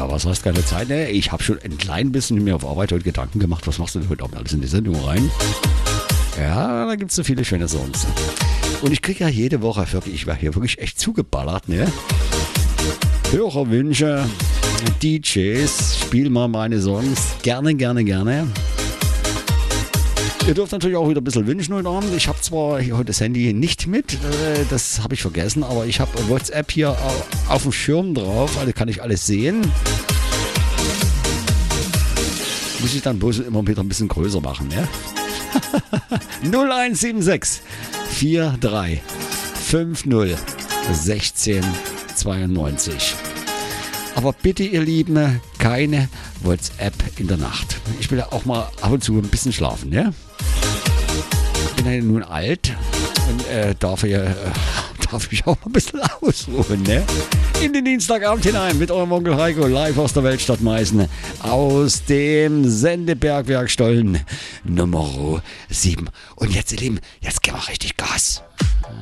Ja, was heißt keine Zeit? Ne? Ich habe schon ein klein bisschen mir auf Arbeit heute Gedanken gemacht. Was machst du denn heute Abend alles in die Sendung rein? Ja, da gibt es so viele schöne Songs. Und ich kriege ja jede Woche wirklich, ich war hier wirklich echt zugeballert, ne? Hörerwünsche, DJs, spiel mal meine Songs. Gerne, gerne, gerne. Ihr dürft natürlich auch wieder ein bisschen wünschen heute Abend. Ich habe zwar hier heute das Handy nicht mit, das habe ich vergessen, aber ich habe WhatsApp hier auf dem Schirm drauf, also kann ich alles sehen. Muss ich dann bloß immer wieder ein bisschen größer machen, ne? 0176 43 50 16 92. Aber bitte, ihr Lieben, keine WhatsApp in der Nacht. Ich will ja auch mal ab und zu ein bisschen schlafen, ne? Ich bin ja nun alt und darf ich auch mal ein bisschen ausruhen, ne? In den Dienstagabend hinein mit eurem Onkel Heiko live aus der Weltstadt Meißen aus dem Sendebergwerk Stollen Nummer 7. Und jetzt, ihr Lieben, jetzt gehen wir richtig Gas.